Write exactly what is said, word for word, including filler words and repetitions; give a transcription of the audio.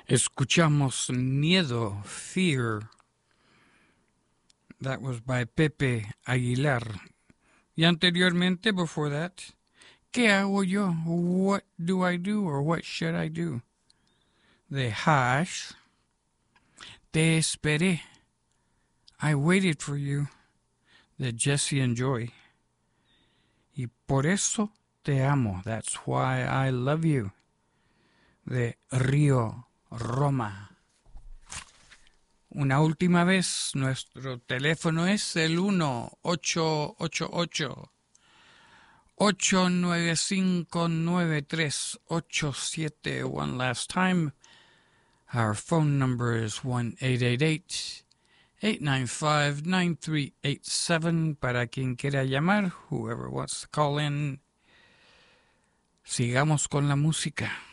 Escuchamos Miedo, Fear. That was by Pepe Aguilar. Y anteriormente, before that, ¿Qué hago yo? What do I do or what should I do? The Hash. Te esperé. I waited for you. The Jesse and Joy. Y por eso te amo. That's why I love you. De Río Roma. Una última vez, nuestro teléfono es el uno ocho ocho ocho, ocho nueve cinco, nueve tres ocho siete. One last time, our phone number is one eight eight eight, eight nine five, nine three eight seven. Para quien quiera llamar, whoever wants to call in, sigamos con la música.